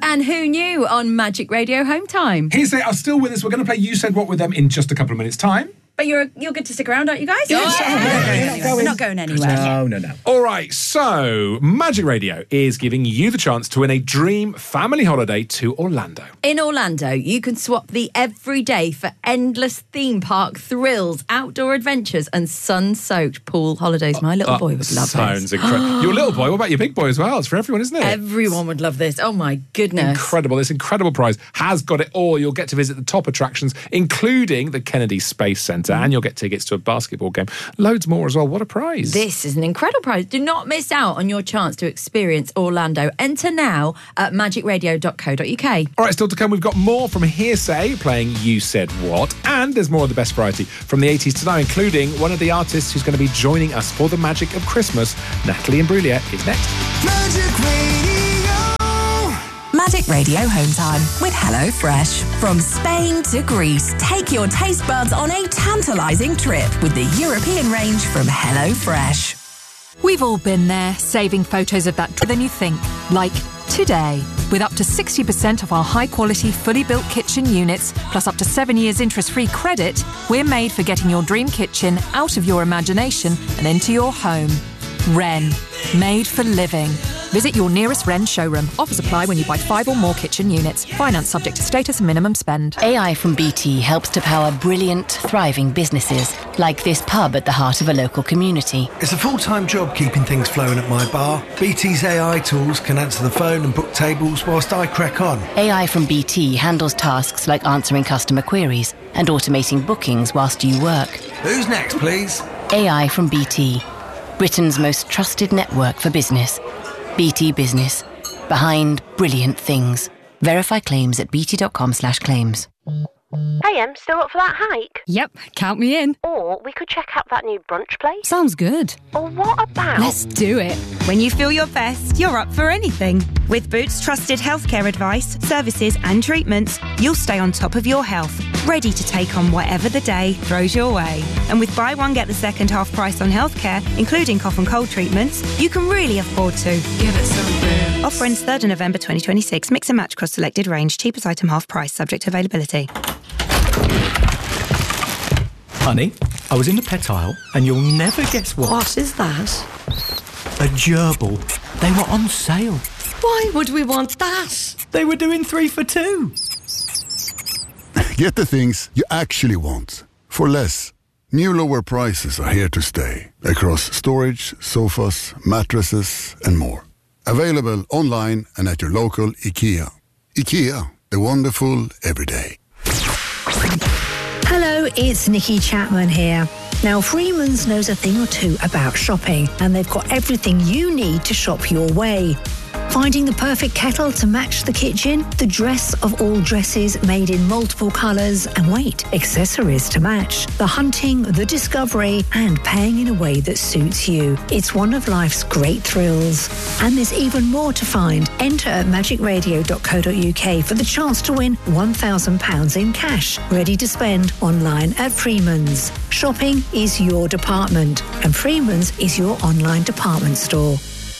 and Who Knew on Magic Radio Home Time. Hearsay are still with us. We're going to play You Said What with them in just a couple of minutes' time. But you're good to stick around, aren't you guys? Yes. We're not going anywhere. No. All right, so Magic Radio is giving you the chance to win a dream family holiday to Orlando. In Orlando, you can swap the everyday for endless theme park thrills, outdoor adventures and sun-soaked pool holidays. My little boy would love Sounds this. incredible. Your little boy, what about your big boy as well? It's for everyone, isn't it? Everyone would love this. Oh, my goodness. Incredible. This incredible prize has got it all. You'll get to visit the top attractions, including the Kennedy Space Centre, and you'll get tickets to a basketball game. Loads more as well. What a prize. This is an incredible prize. Do not miss out on your chance to experience Orlando. Enter now at magicradio.co.uk. All right, still to come, we've got more from Hearsay playing You Said What, and there's more of the best variety from the 80s to now, including one of the artists who's going to be joining us for the magic of Christmas. Natalie Imbruglia is next. Magic Radio. Magic Radio Home Time with HelloFresh. From Spain to Greece, take your taste buds on a tantalising trip with the European range from HelloFresh. We've all been there, saving photos of that than you think. Like today, with up to 60% of our high-quality, fully built kitchen units, plus up to 7 years interest-free credit, we're made for getting your dream kitchen out of your imagination and into your home. Wren. Made for living. Visit your nearest Wren showroom. Offers apply when you buy 5 or more kitchen units. Finance subject to status and minimum spend. AI from BT helps to power brilliant, thriving businesses, like this pub at the heart of a local community. It's a full-time job keeping things flowing at my bar. BT's AI tools can answer the phone and book tables whilst I crack on. AI from BT handles tasks like answering customer queries and automating bookings whilst you work. Who's next, please? AI from BT. Britain's most trusted network for business. BT Business. Behind brilliant things. Verify claims at bt.com/claims. Hey, Em, still up for that hike? Yep, count me in. Or we could check out that new brunch place. Sounds good. Or what about... Let's do it. When you feel your best, you're up for anything. With Boots trusted healthcare advice, services and treatments, you'll stay on top of your health, ready to take on whatever the day throws your way. And with buy one, get the second half price on healthcare, including cough and cold treatments, you can really afford to. Give it some Boots. Offer ends 3rd of November 2026. Mix and match across selected range. Cheapest item half price, subject to availability. Honey, I was in the pet aisle and you'll never guess what. What is that? A gerbil. They were on sale. Why would we want that? They were doing 3 for 2. Get the things you actually want for less. New lower prices are here to stay across storage, sofas, mattresses and more. Available online and at your local IKEA. IKEA, the wonderful everyday. Hello, it's Nikki Chapman here. Now, Freeman's knows a thing or two about shopping, and they've got everything you need to shop your way. Finding the perfect kettle to match the kitchen, the dress of all dresses made in multiple colours, and wait, accessories to match. The hunting, the discovery, and paying in a way that suits you. It's one of life's great thrills. And there's even more to find. Enter at magicradio.co.uk for the chance to win £1,000 in cash, ready to spend online at Freeman's. Shopping is your department, and Freeman's is your online department store.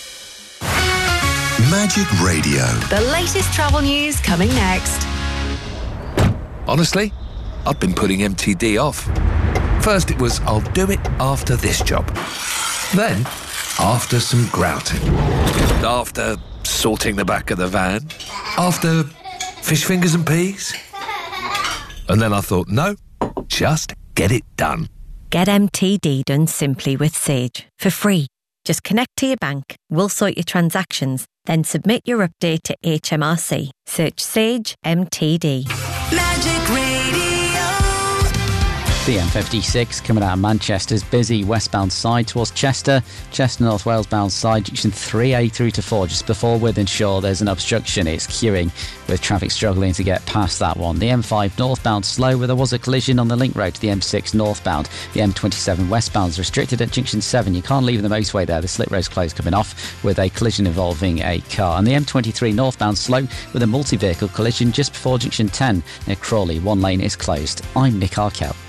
Magic Radio. The latest travel news coming next. Honestly, I've been putting MTD off. First it was, I'll do it after this job. Then, after some grouting. After sorting the back of the van. After fish fingers and peas. And then I thought, no, just get it done. Get MTD done simply with Sage for free. Just connect to your bank, we'll sort your transactions, then submit your update to HMRC. Search Sage MTD. Magic Radio. The M56 coming out of Manchester is busy westbound side towards Chester North Wales bound side, junction 3A through to 4, just before Wythenshawe there's an obstruction. It's queuing with traffic struggling to get past that one. The M5 northbound slow where there was a collision on the link road to the M6 northbound. The M27 westbound is restricted at junction 7. You can't leave the motorway there. The slip road's closed coming off with a collision involving a car. And the M23 northbound slow with a multi-vehicle collision just before junction 10 near Crawley. One lane is closed. I'm Nick Arkell.